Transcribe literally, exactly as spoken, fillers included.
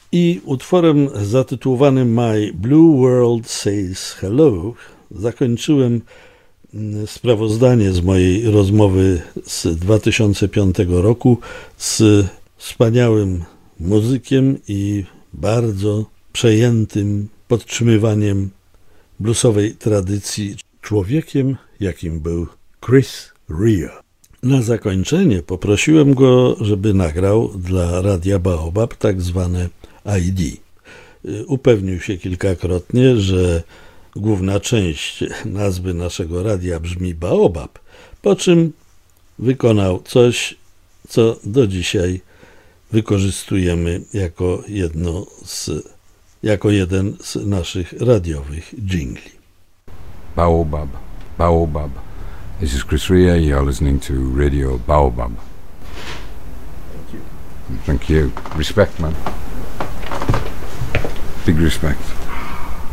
I utworem zatytułowanym My Blue World Says Hello zakończyłem sprawozdanie z mojej rozmowy z dwa tysiące piątego roku z wspaniałym muzykiem i bardzo przejętym podtrzymywaniem bluesowej tradycji człowiekiem, jakim był Chris Rea. Na zakończenie poprosiłem go, żeby nagrał dla Radia Baobab tak zwane I D. Upewnił się kilkakrotnie, że główna część nazwy naszego radia brzmi Baobab, po czym wykonał coś, co do dzisiaj wykorzystujemy jako jedno z, jako jeden z naszych radiowych dżingli. Baobab, Baobab. This is Chris Rea, you're listening to Radio Baobab. Thank you. Thank you. Respect, man. Big respect.